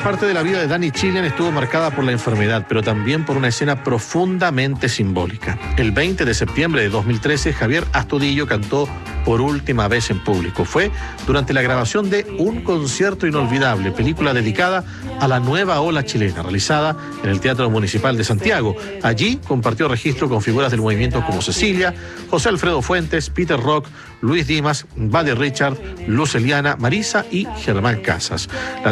parte de la vida de Danny Chilian estuvo marcada por la enfermedad, pero también por una escena profundamente simbólica. El 20 de septiembre de 2013, Javier Astudillo cantó por última vez en público. Fue durante la grabación de Un concierto inolvidable, película dedicada a la nueva ola chilena, realizada en el Teatro Municipal de Santiago. Allí compartió registro con figuras del movimiento como Cecilia, José Alfredo Fuentes, Peter Rock, Luis Dimas, Buddy Richard, Luz Eliana, Marisa y Germán Casas.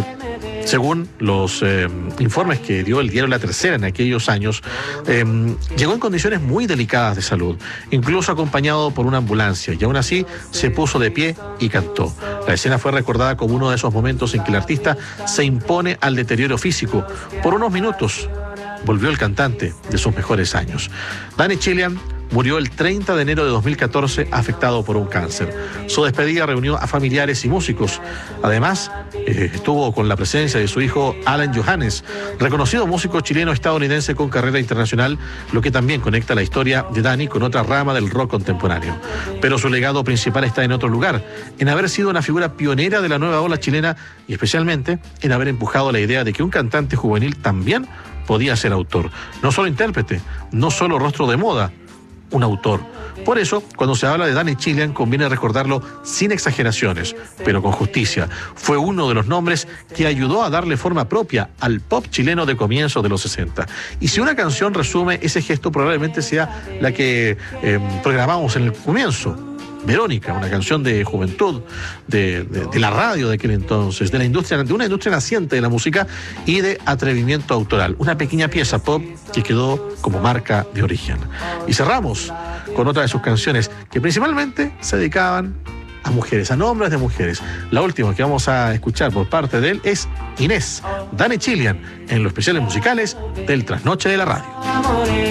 Según los informes que dio el diario La Tercera en aquellos años, llegó en condiciones muy delicadas de salud, incluso acompañado por una ambulancia, y aún así se puso de pie y cantó. La escena fue recordada como uno de esos momentos en que el artista se impone al deterioro físico. Por unos minutos volvió el cantante de sus mejores años. Danny Chilian murió el 30 de enero de 2014 afectado por un cáncer. Su despedida reunió a familiares y músicos. Además, estuvo con la presencia de su hijo Alan Johannes, reconocido músico chileno-estadounidense con carrera internacional, lo que también conecta la historia de Danny con otra rama del rock contemporáneo. Pero su legado principal está en otro lugar, en haber sido una figura pionera de la nueva ola chilena y especialmente en haber empujado la idea de que un cantante juvenil también podía ser autor. No solo intérprete, no solo rostro de moda, un autor. Por eso, cuando se habla de Danny Chilian, conviene recordarlo sin exageraciones, pero con justicia. Fue uno de los nombres que ayudó a darle forma propia al pop chileno de comienzos de los 60. Y si una canción resume ese gesto, probablemente sea la que programamos en el comienzo. Verónica, una canción de juventud, de la radio de aquel entonces, de una industria naciente de la música y de atrevimiento autoral. Una pequeña pieza pop que quedó como marca de origen. Y cerramos con otra de sus canciones que principalmente se dedicaban a mujeres, a nombres de mujeres. La última que vamos a escuchar por parte de él es Inés, Danny Chilian, en los especiales musicales del Trasnoche de la Radio.